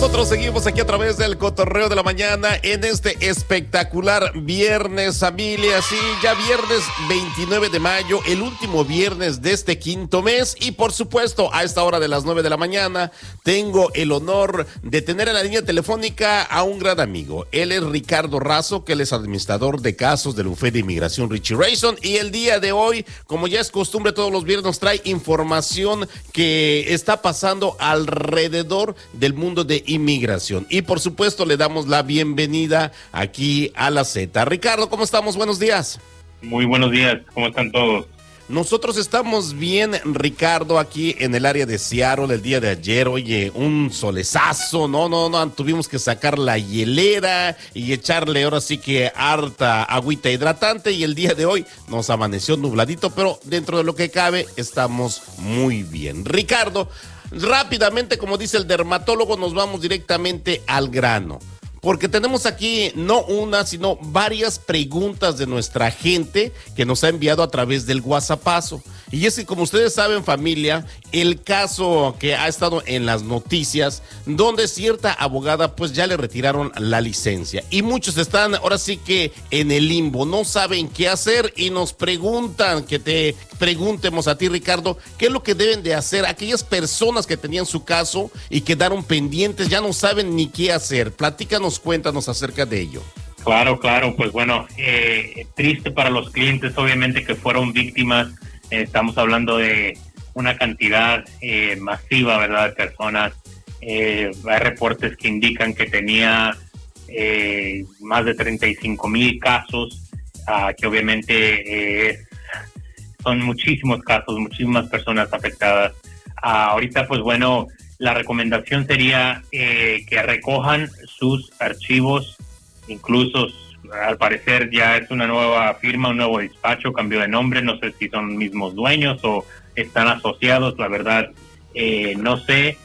Nosotros seguimos aquí a través del Cotorreo de la Mañana en este espectacular viernes, familia. Sí, ya viernes 29 de mayo, el último viernes de este quinto mes. Y por supuesto, a esta hora de las 9 de la mañana, tengo el honor de tener en la línea telefónica a un gran amigo. Él es Ricardo Razo, que él es administrador de casos del bufete de inmigración Richie Rayson. Y el día de hoy, como ya es costumbre, todos los viernes nos trae información que está pasando alrededor del mundo de inmigración. Y por supuesto le damos la bienvenida aquí a la Z. Ricardo, ¿cómo estamos? Buenos días. Muy buenos días, ¿cómo están todos? Nosotros estamos bien, Ricardo, aquí en el área de Seattle el día de ayer. Oye, un solezazo, no, tuvimos que sacar la hielera y echarle ahora sí que harta agüita hidratante, y el día de hoy nos amaneció nubladito, pero dentro de lo que cabe estamos muy bien. Ricardo, rápidamente, como dice el dermatólogo, nos vamos directamente al grano, porque tenemos aquí no una, sino varias preguntas de nuestra gente que nos ha enviado a través del WhatsAppazo. Y es que, como ustedes saben, familia, el caso que ha estado en las noticias, donde cierta abogada pues ya le retiraron la licencia, y muchos están ahora sí que en el limbo, no saben qué hacer, y nos preguntan que te preguntemos a ti, Ricardo, qué es lo que deben de hacer aquellas personas que tenían su caso y quedaron pendientes, ya no saben ni qué hacer. Platícanos, cuéntanos acerca de ello. Claro, pues bueno, triste para los clientes, obviamente, que fueron víctimas. Estamos hablando de una cantidad masiva, ¿verdad?, de personas. Hay reportes que indican que tenía más de 35,000 casos, que obviamente son muchísimos casos, muchísimas personas afectadas. Ahorita, pues bueno, la recomendación sería que recojan sus archivos, incluso al parecer ya es una nueva firma, un nuevo despacho, cambió de nombre, no sé si son mismos dueños o están asociados, la verdad no sé,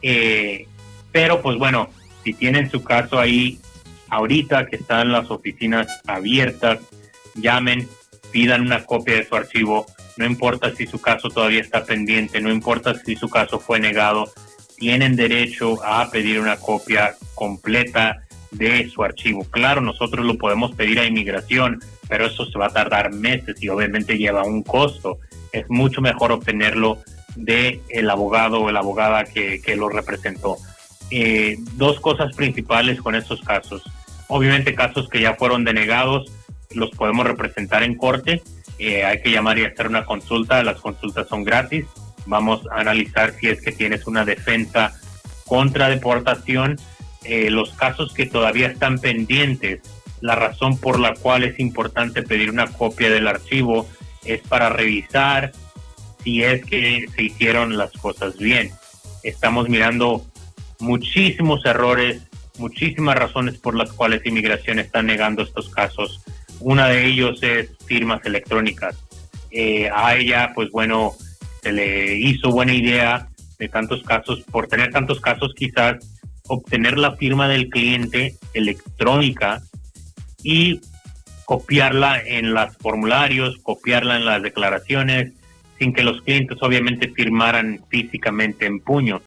pero pues bueno, si tienen su caso ahí ahorita que están las oficinas abiertas, llamen, pidan una copia de su archivo, no importa si su caso todavía está pendiente, no importa si su caso fue negado, tienen derecho a pedir una copia completa de su archivo. Claro, nosotros lo podemos pedir a inmigración, pero eso se va a tardar meses y obviamente lleva un costo. Es mucho mejor obtenerlo de el abogado o la abogada que lo representó. Dos cosas principales con estos casos. Obviamente, casos que ya fueron denegados, los podemos representar en corte. Hay que llamar y hacer una consulta. Las consultas son gratis. Vamos a analizar si es que tienes una defensa contra deportación. Los casos que todavía están pendientes, la razón por la cual es importante pedir una copia del archivo es para revisar si es que se hicieron las cosas bien. Estamos mirando muchísimos errores, muchísimas razones por las cuales inmigración está negando estos casos. Una de ellos es firmas electrónicas. A ella, pues bueno, se le hizo buena idea de tantos casos, por tener tantos casos quizás, obtener la firma del cliente electrónica y copiarla en los formularios, copiarla en las declaraciones, sin que los clientes obviamente firmaran físicamente en puño.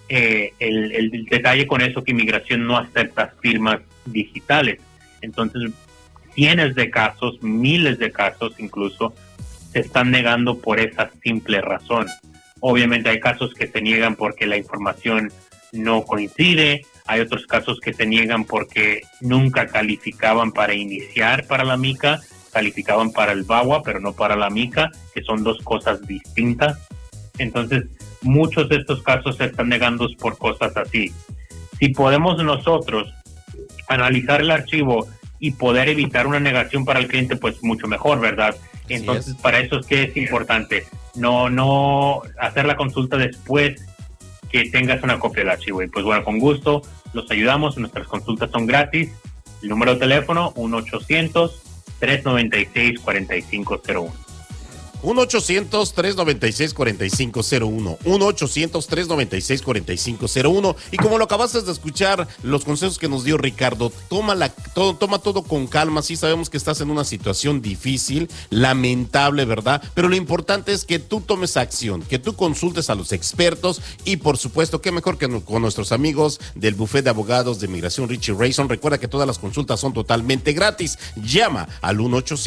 El detalle con eso que inmigración no acepta firmas digitales. Entonces, cientos de casos, miles de casos incluso, se están negando por esa simple razón. Obviamente hay casos que se niegan porque la información no coincide, hay otros casos que se niegan porque nunca calificaban para iniciar para la mica, calificaban para el VAWA, pero no para la mica, que son dos cosas distintas. Entonces, muchos de estos casos se están negando por cosas así. Si podemos nosotros analizar el archivo y poder evitar una negación para el cliente, pues mucho mejor, ¿verdad? Entonces, para eso es que es importante no hacer la consulta después que tengas una copia del archivo. Y pues bueno, con gusto los ayudamos, nuestras consultas son gratis. El número de teléfono 1-800-396-4501. 1-800-396-4501. 1-800-396-4501. Y como lo acabaste de escuchar, los consejos que nos dio Ricardo, toma todo con calma. Sí sabemos que estás en una situación difícil, lamentable, ¿verdad? Pero lo importante es que tú tomes acción, que tú consultes a los expertos y, por supuesto, qué mejor que con nuestros amigos del Bufete de Abogados de Migración Richie Rayson. Recuerda que todas las consultas son totalmente gratis. Llama al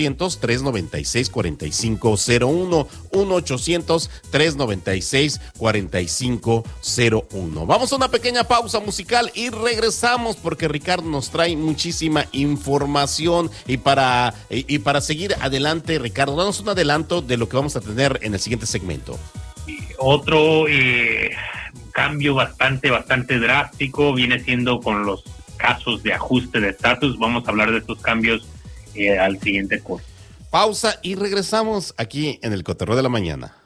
1-800-396-4501. 1-800-396-4501. Vamos a una pequeña pausa musical y regresamos porque Ricardo nos trae muchísima información y para seguir adelante, Ricardo, danos un adelanto de lo que vamos a tener en el siguiente segmento. Otro cambio bastante drástico viene siendo con los casos de ajuste de estatus. Vamos a hablar de estos cambios al siguiente corte. Pausa y regresamos aquí en el Cotorreo de la Mañana.